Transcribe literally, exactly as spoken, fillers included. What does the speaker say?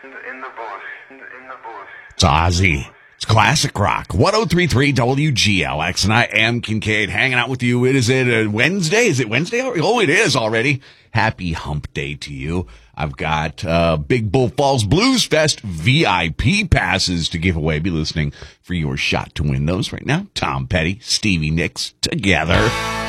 In the bush. In the bush. It's Ozzy. It's classic rock. one oh three point three W G L X, and I am Kincaid, hanging out with you. It is it a Wednesday? Is it Wednesday? Oh, it is already. Happy hump day to you. I've got uh, Big Bull Falls Blues Fest V I P passes to give away. Be listening for your shot to win those right now. Tom Petty, Stevie Nicks, together.